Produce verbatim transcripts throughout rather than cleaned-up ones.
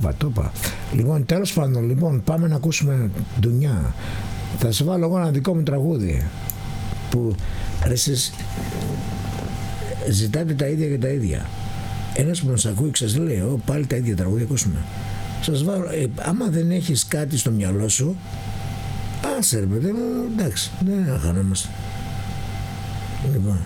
είπα, το είπα. Λοιπόν, τέλος πάντων, λοιπόν, πάμε να ακούσουμε ντουνιά. Θα σε βάλω εγώ ένα δικό μου τραγούδι που ρε, εσείς ζητάτε τα ίδια και τα ίδια. Ένας που μας ακούει σας λέει, Ω, πάλι τα ίδια τραγούδια ακούσουμε. Σας βάλω, ε, άμα δεν έχεις κάτι στο μυαλό σου, άσε ρε παιδί μου, εντάξει, δεν χανόμαστε. Λοιπόν,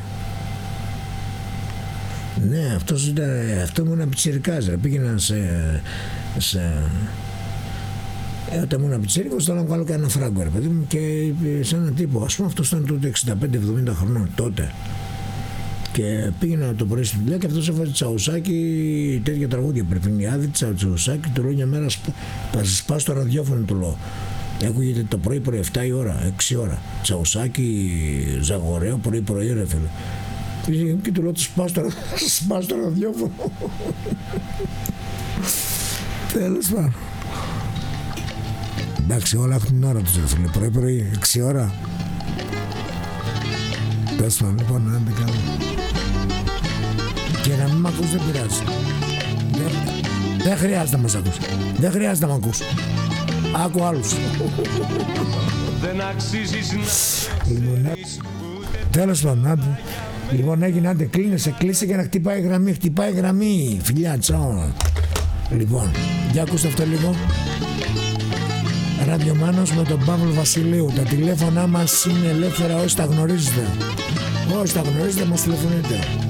ναι, αυτός ήταν, αυτό ήμουν πιτσιρικάς, ρε, πήγαινα σε, σε ε, όταν ήμουν πιτσιρικός θέλω να βγάλω κανένα φράγκο, ρε παιδί μου, και σε έναν τύπο, ας πούμε αυτός ήταν τότε εξήντα πέντε εβδομήντα χρονών τότε. Και πήγαινα το πρωί στη δουλειά και αυτός έβαζε Τσαουσάκι, τέτοια τραγούδια Περπινιάδη, Τσαουσάκι, του λέω μια μέρα θα σπάσει το ραδιόφωνο, του λέω. Ακούγεται το πρωί πρωί εφτά η ώρα, έξι ώρα. Τσαουσάκι, Ζαγορέο, πρωί πρωί ρε φίλε. Και του λέω, σπάσει το ραδιόφωνο. Τέλος πάντων. Εντάξει, όλα έχουν την ώρα τους ρε φίλε, πρωί πρωί, έξι ώρα. Τέλος πάντων, λοιπόν, να είναι καλά. Και να μην μ' ακούς δεν πειράζει. Δεν, δεν χρειάζεται να μας ακούς. Δεν χρειάζεται να μ' ακούς. Άκου άλλους. Δεν αξίζεις να λοιπόν, τέλος πάντων, άντε. Λοιπόν, έγινε, άντε, κλείνεσαι, κλείσε και να χτυπάει γραμμή. Χτυπάει γραμμή, φιλιά, τσάω. Λοιπόν, για ακούστε αυτό λίγο. Ραδιομάνος με τον Παύλο Βασιλείου. Τα τηλέφωνά μας είναι ελεύθερα, όσοι τα γνωρίζετε. Όσοι τα γνωρίζετε μας τηλεφωνείτε.